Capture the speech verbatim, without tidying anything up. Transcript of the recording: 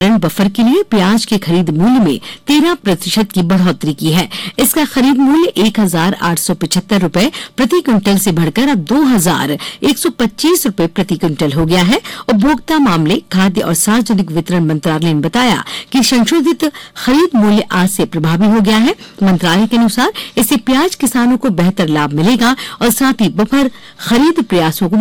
Buffer के लिए प्याज के खरीद मूल्य में तेरह प्रतिशत की बढ़ोतरी की है। इसका खरीद मूल्य एक हजार आठ सौ पिछहत्तर रूपये प्रति क्विंटल से बढ़कर अब दो हजार एक सौ पच्चीस रूपये प्रति क्विंटल हो गया है। उपभोक्ता मामले, खाद्य और सार्वजनिक वितरण मंत्रालय ने बताया कि संशोधित खरीद मूल्य आज से प्रभावी हो गया है। मंत्रालय के अनुसार इससे प्याज किसानों को बेहतर लाभ मिलेगा और साथ ही बफर खरीद प्रयासों को